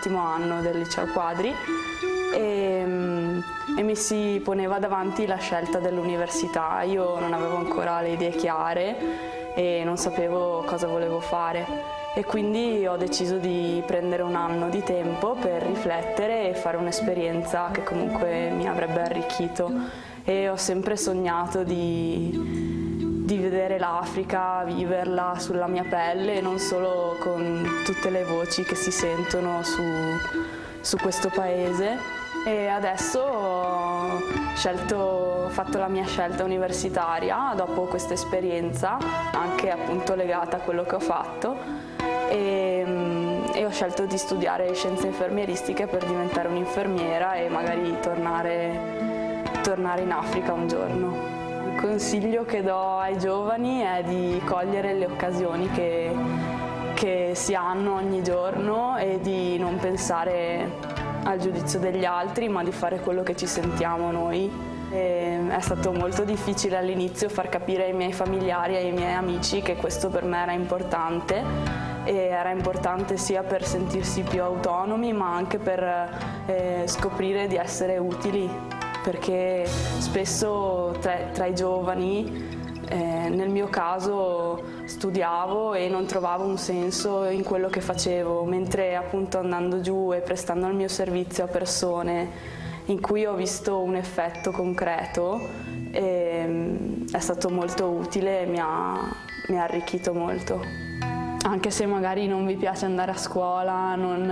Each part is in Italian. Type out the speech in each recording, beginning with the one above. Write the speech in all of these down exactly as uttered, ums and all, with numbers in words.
all'ultimo anno del liceo Quadri e, e mi si poneva davanti la scelta dell'università. Io non avevo ancora le idee chiare e non sapevo cosa volevo fare e quindi ho deciso di prendere un anno di tempo per riflettere e fare un'esperienza che comunque mi avrebbe arricchito, e ho sempre sognato di, di vedere l'Africa, viverla sulla mia pelle e non solo con tutte le voci che si sentono su, su questo paese. E adesso ho scelto, ho fatto la mia scelta universitaria dopo questa esperienza, anche appunto legata a quello che ho fatto, e, e ho scelto di studiare scienze infermieristiche per diventare un'infermiera e magari tornare, tornare in Africa un giorno. Il consiglio che do ai giovani è di cogliere le occasioni che, che si hanno ogni giorno e di non pensare al giudizio degli altri, ma di fare quello che ci sentiamo noi. E è stato molto difficile all'inizio far capire ai miei familiari e ai miei amici che questo per me era importante, e era importante sia per sentirsi più autonomi ma anche per eh, scoprire di essere utili, perché spesso tra, tra i giovani, Eh, nel mio caso, studiavo e non trovavo un senso in quello che facevo, mentre appunto andando giù e prestando il mio servizio a persone in cui ho visto un effetto concreto eh, è stato molto utile e mi ha, mi ha arricchito molto. Anche se magari non vi piace andare a scuola, non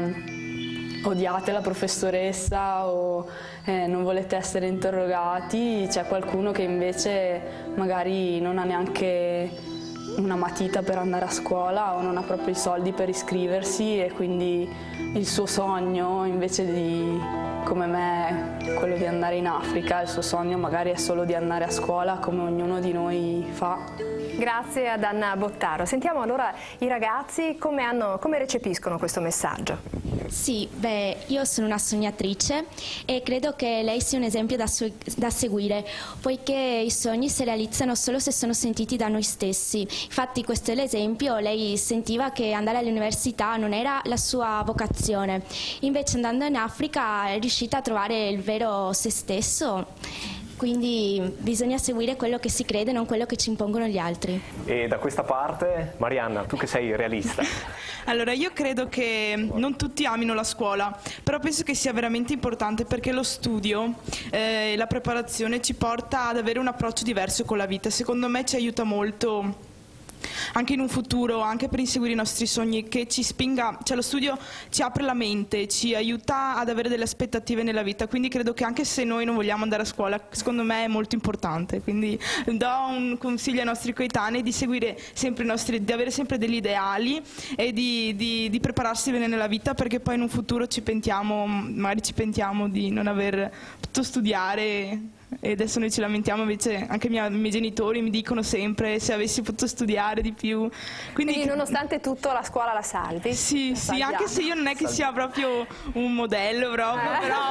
eh, odiate la professoressa o eh, non volete essere interrogati, c'è qualcuno che invece magari non ha neanche una matita per andare a scuola o non ha proprio i soldi per iscriversi, e quindi il suo sogno, invece di, come me, quello di andare in Africa, il suo sogno magari è solo di andare a scuola come ognuno di noi fa. Grazie ad Anna Bottaro. Sentiamo allora i ragazzi come, hanno, come recepiscono questo messaggio. Sì, beh, io sono una sognatrice e credo che lei sia un esempio da, da seguire, poiché i sogni si realizzano solo se sono sentiti da noi stessi. Infatti questo è l'esempio: lei sentiva che andare all'università non era la sua vocazione, invece andando in Africa è riuscita a trovare il vero se stesso. Quindi bisogna seguire quello che si crede, non quello che ci impongono gli altri. E da questa parte, Marianna, tu che sei realista. Allora, io credo che non tutti amino la scuola, però penso che sia veramente importante, perché lo studio e eh, la preparazione ci porta ad avere un approccio diverso con la vita. Secondo me ci aiuta molto anche in un futuro, anche per inseguire i nostri sogni, che ci spinga, cioè lo studio ci apre la mente, ci aiuta ad avere delle aspettative nella vita, quindi credo che anche se noi non vogliamo andare a scuola, secondo me è molto importante, quindi do un consiglio ai nostri coetanei di seguire sempre i nostri, di avere sempre degli ideali e di, di, di prepararsi bene nella vita, perché poi in un futuro ci pentiamo, magari ci pentiamo di non aver potuto studiare. E adesso noi ci lamentiamo, invece anche i miei, i miei genitori mi dicono sempre se avessi potuto studiare di più. Quindi, Quindi nonostante tutto la scuola la salvi? Sì, la sì, anche se io non è che sia proprio un modello proprio, eh. però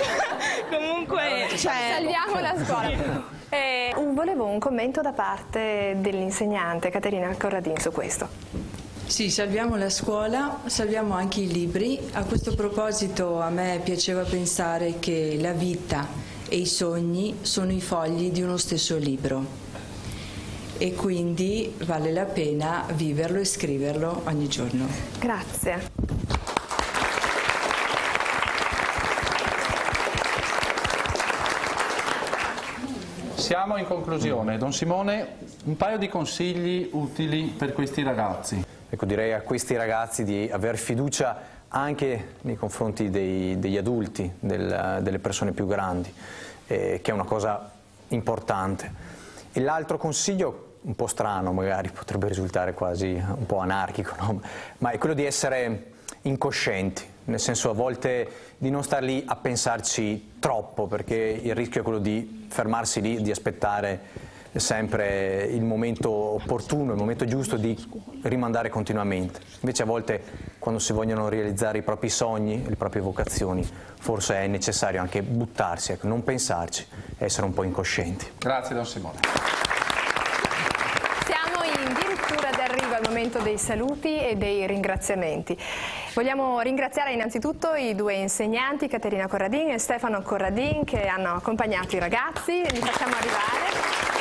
comunque cioè... salviamo la scuola. Eh, volevo un commento da parte dell'insegnante Caterina Corradin su questo. Sì, salviamo la scuola, salviamo anche i libri. A questo proposito a me piaceva pensare che la vita e i sogni sono i fogli di uno stesso libro e quindi vale la pena viverlo e scriverlo ogni giorno. Grazie. Siamo in conclusione. Don Simone, un paio di consigli utili per questi ragazzi. Ecco, direi a questi ragazzi di aver fiducia anche nei confronti dei, degli adulti, del, delle persone più grandi, eh, che è una cosa importante. E l'altro consiglio, un po' strano magari, potrebbe risultare quasi un po' anarchico, no? Ma è quello di essere incoscienti, nel senso a volte di non star lì a pensarci troppo, perché il rischio è quello di fermarsi lì, di aspettare sempre il momento opportuno, il momento giusto, di rimandare continuamente. Invece a volte quando si vogliono realizzare i propri sogni, le proprie vocazioni, forse è necessario anche buttarsi, ecco, non pensarci, essere un po' incoscienti. Grazie Don Simone. Siamo in dirittura d'arrivo al momento dei saluti e dei ringraziamenti. Vogliamo ringraziare innanzitutto i due insegnanti, Caterina Corradin e Stefano Corradin, che hanno accompagnato i ragazzi. Li facciamo arrivare.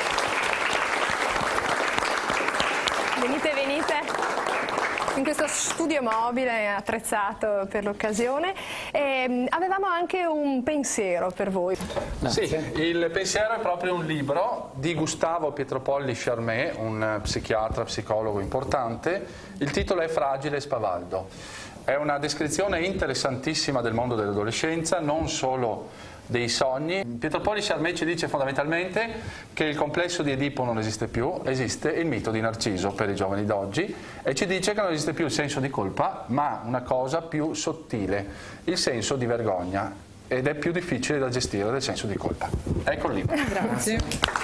Venite, venite. In questo studio mobile attrezzato per l'occasione. E avevamo anche un pensiero per voi. Sì, il pensiero è proprio un libro di Gustavo Pietropolli Charmé, un psichiatra, psicologo importante. Il titolo è Fragile e spavaldo. È una descrizione interessantissima del mondo dell'adolescenza, non solo dei sogni. Pietropolli Charmé ci dice fondamentalmente che il complesso di Edipo non esiste più, esiste il mito di Narciso per i giovani d'oggi, e ci dice che non esiste più il senso di colpa, ma una cosa più sottile, il senso di vergogna, ed è più difficile da gestire del senso di colpa. Ecco il libro. Grazie.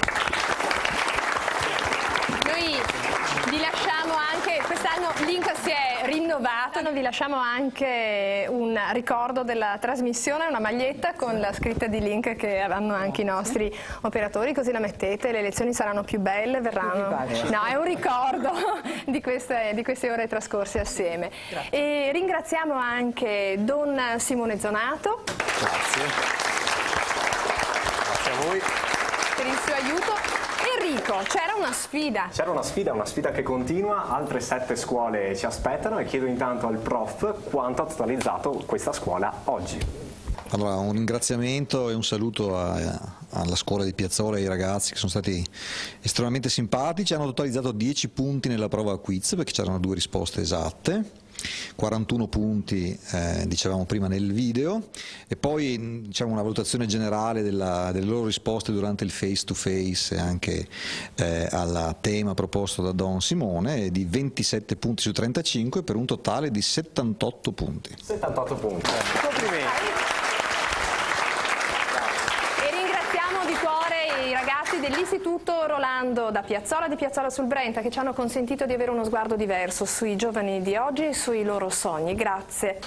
Noi vi lasciamo anche, quest'anno Link si è rinnovato, noi vi lasciamo anche un ricordo della trasmissione, una maglietta con la scritta di Link che hanno anche i nostri operatori, così la mettete, le lezioni saranno più belle, verranno... No, è un ricordo di queste, di queste ore trascorse assieme. Grazie. E ringraziamo anche Don Simone Zonato. Grazie. Grazie a voi. Per il suo aiuto. Enrico, c'era una sfida. C'era una sfida, una sfida che continua, altre sette scuole ci aspettano e chiedo intanto al prof quanto ha totalizzato questa scuola oggi. Allora, un ringraziamento e un saluto a, alla scuola di Piazzola e ai ragazzi che sono stati estremamente simpatici, hanno totalizzato dieci punti nella prova a quiz perché c'erano due risposte esatte. quarantuno punti eh, dicevamo prima nel video, e poi diciamo una valutazione generale della, delle loro risposte durante il face to face e anche eh, al tema proposto da Don Simone di ventisette punti su trentacinque per un totale di settantotto punti. settantotto punti. Complimenti. Dell'Istituto Rolando da Piazzola di Piazzola sul Brenta, che ci hanno consentito di avere uno sguardo diverso sui giovani di oggi e sui loro sogni. Grazie.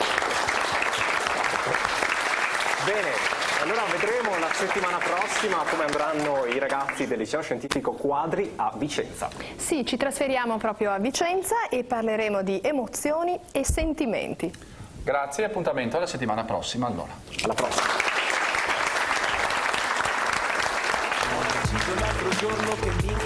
Bene, allora vedremo la settimana prossima come andranno i ragazzi del Liceo Scientifico Quadri a Vicenza. Sì, ci trasferiamo proprio a Vicenza e parleremo di emozioni e sentimenti. Grazie, appuntamento alla settimana prossima allora. Alla prossima. L'altro giorno che mi